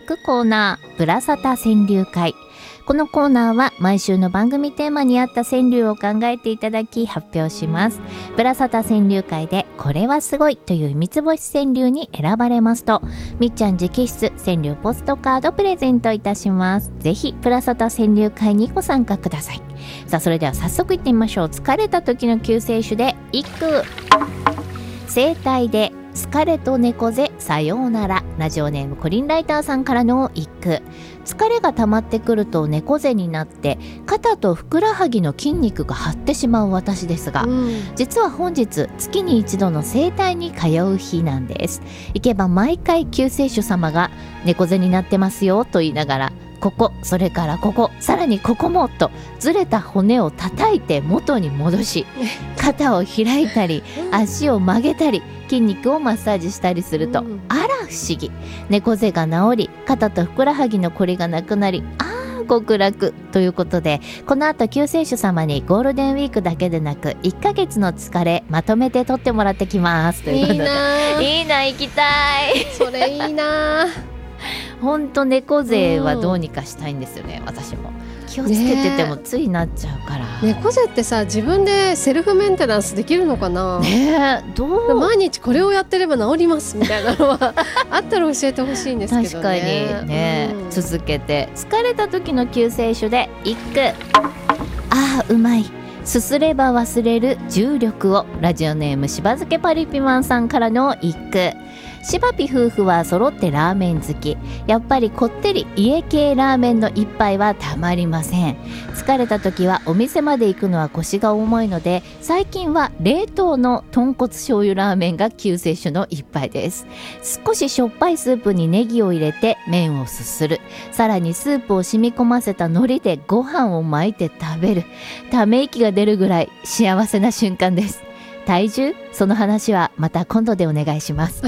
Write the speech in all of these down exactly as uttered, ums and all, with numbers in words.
くコーナー、ブラサタ川柳会。このコーナーは毎週の番組テーマに合った川柳を考えていただき発表します。ブラサタ川柳会でこれはすごいという三つ星川柳に選ばれますと、みっちゃん直筆川柳ポストカードプレゼントいたします。ぜひブラサタ川柳会にご参加ください。さあ、それでは早速いってみましょう。疲れた時の救世主で一句。整体で疲れと猫背さようなら。ラジオネームコリンライターさんからの一句。疲れが溜まってくると猫背になって肩とふくらはぎの筋肉が張ってしまう私ですが、うん、実は本日月に一度の整体に通う日なんです。行けば毎回救世主様が猫背になってますよと言いながら、ここ、それからここ、さらにここもとずれた骨を叩いて元に戻し、肩を開いたり足を曲げたり筋肉をマッサージしたりすると、うん、あら不思議、猫背が治り肩とふくらはぎのこりがなくなり、あー極楽ということで、この後救世主様にゴールデンウィークだけでなくいっかげつの疲れまとめて取ってもらってきますということで、いいないいな、行きたいそれいいなほんと猫背はどうにかしたいんですよね、うん、私も気をつけててもついなっちゃうから、 ね、猫背ってさ、自分でセルフメンテナンスできるのかな、 ね、どう毎日これをやってれば治りますみたいなのはあったら教えてほしいんですけどね。 確かにね、うん、続けて疲れた時の救世主で一句。あーうまい、すすれば忘れる重力を。ラジオネームしば漬けパリピマンさんからの一句。しばぴ夫婦は揃ってラーメン好き。やっぱりこってり家系ラーメンの一杯はたまりません。疲れた時はお店まで行くのは腰が重いので、最近は冷凍の豚骨醤油ラーメンが救世主の一杯です。少ししょっぱいスープにネギを入れて麺をすする。さらにスープを染み込ませた海苔でご飯を巻いて食べる。ため息が出るぐらい幸せな瞬間です。体重、その話はまた今度でお願いします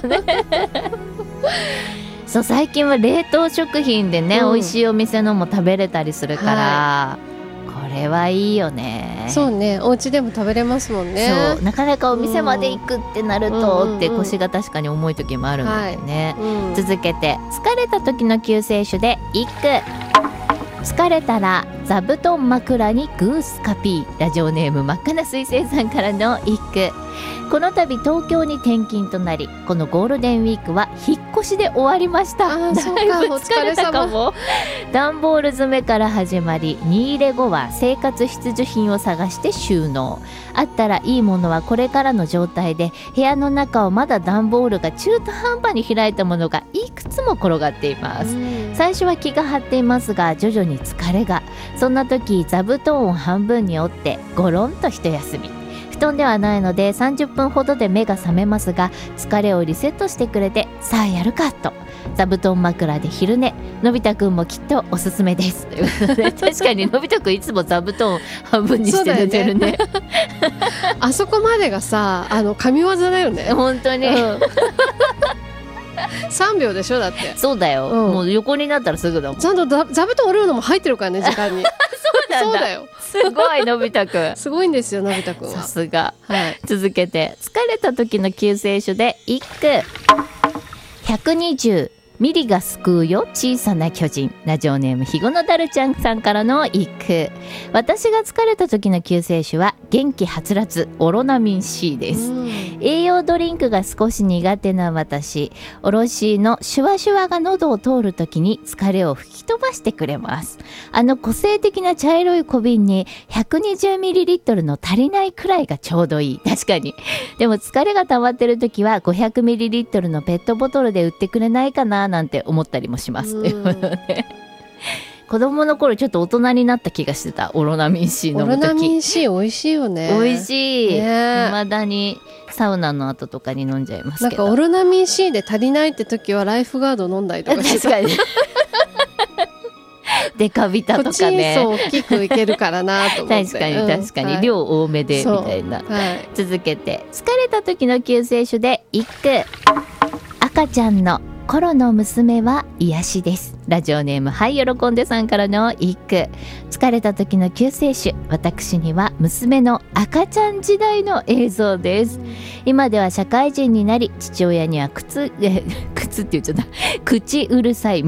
そう、最近は冷凍食品でね、うん、美味しいお店のも食べれたりするから、はい、これはいいよね。 そうね、お家でも食べれますもんね。 そう、なかなかお店まで行くってなると、うん、って腰が確かに重い時もあるのでね、はい、うん、続けて疲れた時の救世主で一句。疲れたら座布団枕にグースカピー。ラジオネーム真っ赤な水星さんからの一句。この度東京に転勤となり、このゴールデンウィークは引っ越しで終わりました。 あ、そうか、 だいぶ疲れたかも。段ボール詰めから始まり、荷入れ後は生活必需品を探して収納。あったらいいものはこれからの状態で、部屋の中をまだ段ボールが中途半端に開いたものがいくつも転がっています。最初は気が張っていますが、徐々に疲れが。そんな時、座布団を半分に折ってゴロンと一休み。布団ではないのでさんじゅっぷんほどで目が覚めますが、疲れをリセットしてくれて、さあやるかと座布団枕で昼寝。のび太くんもきっとおすすめですということで確かにのび太くんいつも座布団半分にして寝てる ね, ねあそこまでがさ、あの神業だよね本当に、うん、 さんびょうでしょ、だって。 そうだよ、うん、もう横になったらすぐだもん。 ちゃんと座布団折るのも入ってるからね、時間にそうなんだ。そうだよ、すごいのび太くんすごいんですよ、のび太くんは。 さすが、はい、続けて疲れた時の救世主で一句。ひゃくにじゅうミリが救うよ小さな巨人。ラジオネームひごのだるちゃんさんからの一句。私が疲れた時の救世主は元気はつらつオロナミン C です。栄養ドリンクが少し苦手な私、おろしのシュワシュワが喉を通る時に疲れを吹き飛ばしてくれます。あの個性的な茶色い小瓶に ひゃくにじゅうミリリットル の足りないくらいがちょうどいい。確かに。でも疲れが溜まってる時は ごひゃくミリリットル のペットボトルで売ってくれないかななんて思ったりもします。ということで、子供の頃ちょっと大人になった気がしてた。オロナミン C 飲む時。 オロナミン C 美味しいよね。 美味しい。未だにサウナの後とかに飲んじゃいますけど。 なんかオロナミン C で足りないって時はライフガード飲んだりとかして。 確かに。デカビタとかね。 そう大きくいけるからなと思って。 確かに確かに、うん、量多めでみたいな、はい、続けて疲れた時の救世主で一句。赤ちゃんの頃の娘は癒しです。ラジオネームはい喜んでさんからの一句。疲れた時の救世主、私には娘の赤ちゃん時代の映像です。今では社会人になり、父親には靴え靴って言っちゃった口うるさい